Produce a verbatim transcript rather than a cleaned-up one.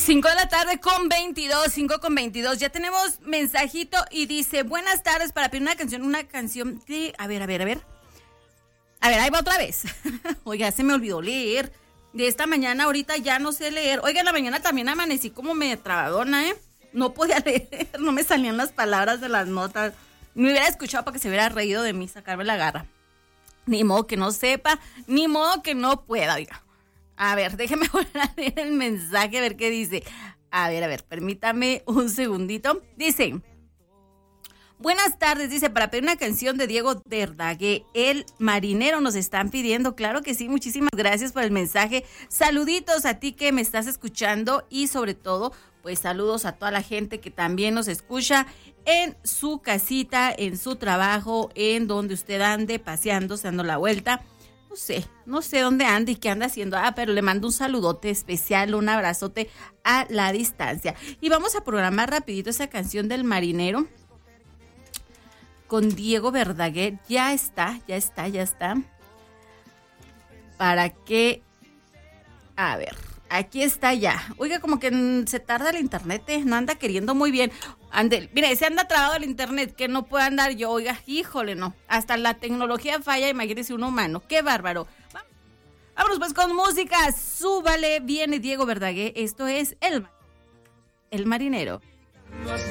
cinco de la tarde con veintidós, cinco con veintidós. Ya tenemos mensajito y dice, buenas tardes, para pedir una canción, una canción de... A ver, a ver, a ver. A ver, ahí va otra vez. Oiga, se me olvidó leer. De esta mañana, ahorita ya no sé leer. Oiga, en la mañana también amanecí como media trabadona, ¿eh? No podía leer, no me salían las palabras de las notas. Me hubiera escuchado para que se hubiera reído de mí, sacarme la garra. Ni modo que no sepa, ni modo que no pueda, oiga. A ver, déjeme volver a leer el mensaje, a ver qué dice. A ver, a ver, permítame un segundito. Dice, buenas tardes, dice, para pedir una canción de Diego Verdaguer, El Marinero, nos están pidiendo. Claro que sí, muchísimas gracias por el mensaje. Saluditos a ti que me estás escuchando y sobre todo, pues saludos a toda la gente que también nos escucha en su casita, en su trabajo, en donde usted ande paseándose, dando la vuelta. No sé, no sé dónde anda y qué anda haciendo. Ah, pero le mando un saludote especial, un abrazote a la distancia. Y vamos a programar rapidito esa canción del Marinero con Diego Verdaguer. Ya está, ya está, ya está. Para que... A ver, aquí está ya. Oiga, como que se tarda el internet, ¿eh? No anda queriendo muy bien. Ande, mire, se anda trabado el internet, que no pueda andar yo. Oiga, híjole, no. Hasta la tecnología falla, imagínese un humano. ¡Qué bárbaro! Vámonos pues con música. Súbale, viene Diego Verdaguer. Esto es El, el Marinero.